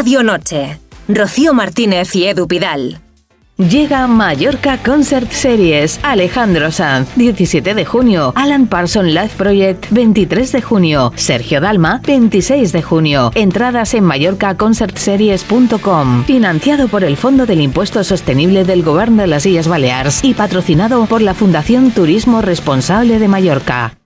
Radio Noche. Rocío Martínez y Edu Pidal. Llega Mallorca Concert Series. Alejandro Sanz, 17 de junio. Alan Parsons Live Project, 23 de junio. Sergio Dalma, 26 de junio. Entradas en mallorcaconcertseries.com. Financiado por el Fondo del Impuesto Sostenible del Govern de las Illes Balears y patrocinado por la Fundación Turismo Responsable de Mallorca.